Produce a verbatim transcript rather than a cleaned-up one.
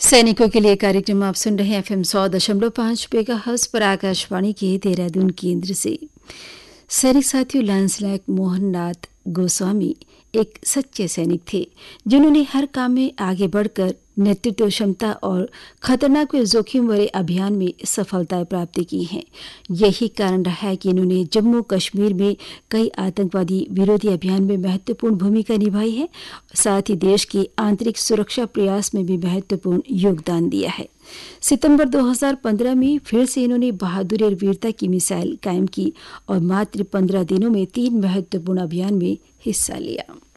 सैनिकों के लिए कार्यक्रम आप सुन रहे हैं एफ एम सौ दशमलव पाँच मेगाहर्ट्ज पर आकाशवाणी के देहरादून केंद्र से। सैनिक साथियों, लांसनायक मोहननाथ गोस्वामी एक सच्चे सैनिक थे जिन्होंने हर काम में आगे बढ़कर नेतृत्व क्षमता और खतरनाक व जोखिम भरे अभियान में सफलताएं प्राप्त की हैं। यही कारण रहा है कि इन्होंने जम्मू कश्मीर में कई आतंकवादी विरोधी अभियान में महत्वपूर्ण भूमिका निभाई है, साथ ही देश के आंतरिक सुरक्षा प्रयास में भी महत्वपूर्ण योगदान दिया है। सितंबर दो हज़ार पंद्रह में फिर से इन्होंने बहादुरी और वीरता की मिसाल कायम की और मात्र पंद्रह दिनों में तीन महत्वपूर्ण अभियान में हिस्सा लिया।